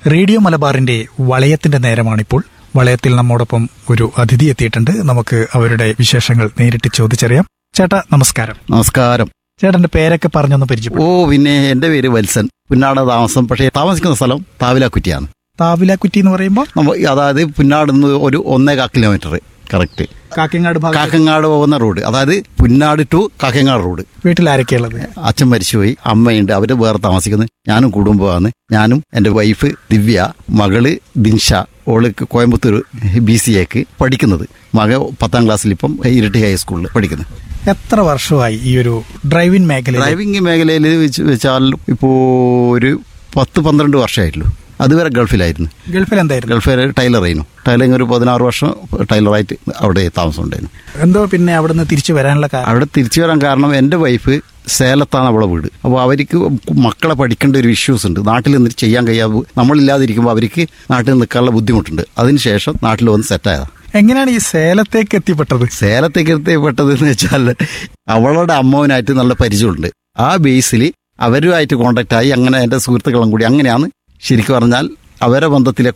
Radio മലബാറിന്റെ വളയത്തിന്റെ നേരമാണിപ്പോൾ. വളയത്തിൽ നമ്മോടൊപ്പം ഒരു അതിഥി എത്തിയിട്ടുണ്ട്. നമുക്ക് അവരുടെ വിശേഷങ്ങൾ നേരിട്ട് ചോദിച്ചറിയാം. ചേട്ടാ നമസ്കാരം. നമസ്കാരം. ചേട്ടന്റെ പേരൊക്കെ പറഞ്ഞൊന്ന് പരിചയപ്പെടും. പിന്നെ എന്റെ പേര് വത്സൻ. പുന്നാട് താമസം. പക്ഷേ താമസിക്കുന്ന സ്ഥലം താവിലാക്കുറ്റിയാണ്. താവിലാക്കുറ്റി എന്ന് പറയുമ്പോൾ അതായത് പുന്നാട് നിന്ന് ഒരു 1.25 കിലോമീറ്റർ കറക്റ്റ്. കാക്കങ്ങാട് പോകുന്ന റോഡ്, അതായത് പുന്നാട് ടു കാക്കങ്ങാട് റോഡ്. വീട്ടിൽ ആരൊക്കെയുള്ളത്? അച്ഛൻ മരിച്ചുപോയി, അമ്മയുണ്ട്, അവര് വേറെ താമസിക്കുന്നത്. ഞാനും കുടുംബമാണ്. ഞാനും എന്റെ വൈഫ് ദിവ്യ, മകള് ദിൻഷ, ഓള് കോയമ്പത്തൂർ BCAക്ക് പഠിക്കുന്നത്. മക 10ാം ക്ലാസ്സിൽ ഇപ്പം ഇരട്ടി ഹൈസ്കൂളിൽ പഠിക്കുന്നത്. എത്ര വർഷമായി ഈ ഒരു ഡ്രൈവിംഗ് മേഖലയിൽ വെച്ചാൽ ഇപ്പോ ഒരു 10-12 വർഷമായിട്ടുള്ളൂ. അതുവരെ ഗൾഫിലായിരുന്നു. ഗൾഫിൽ ടൈലറായിരുന്നു. ടൈലറിങ് ഒരു 16 വർഷം ടൈലറായിട്ട് അവിടെ താമസം ഉണ്ടായിരുന്നു. എന്തോ പിന്നെ അവിടെ തിരിച്ചു വരാനുള്ള കാരണം? അവിടെ തിരിച്ചു വരാൻ കാരണം എൻ്റെ വൈഫ് സേലത്താണ് അവളെ വീട്. അപ്പോൾ അവർക്ക് മക്കളെ പഠിക്കേണ്ട ഒരു ഇഷ്യൂസ് ഉണ്ട്. നാട്ടിൽ നിന്നിട്ട് ചെയ്യാൻ കഴിയാതെ നമ്മളില്ലാതിരിക്കുമ്പോൾ അവർക്ക് നാട്ടിൽ നിൽക്കാനുള്ള ബുദ്ധിമുട്ടുണ്ട്. അതിനുശേഷം നാട്ടിൽ വന്ന് സെറ്റായതാണ്. എങ്ങനെയാണ് ഈ സേലത്തേക്ക് എത്തിപ്പെട്ടത്? എന്ന് വെച്ചാൽ അവളുടെ അമ്മാവനായിട്ട് നല്ല പരിചയമുണ്ട്. ആ ബേസിൽ അവരുമായിട്ട് കോണ്ടാക്ട് ആയി. അങ്ങനെ എൻ്റെ സുഹൃത്തുക്കളും കൂടി അങ്ങനെയാണ് ശരിക്കും പറഞ്ഞാൽ അവരെ ബന്ധത്തിലെ